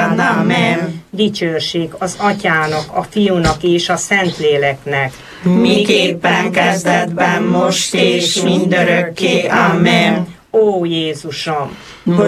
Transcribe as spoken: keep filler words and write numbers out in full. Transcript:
mindörökkévalóan. Amen. Dicsőség az Atyának, a Fiúnak és a Szentléleknek. Miképpen kezdetben, most és mindörökké. Amen. Ó Jézusom!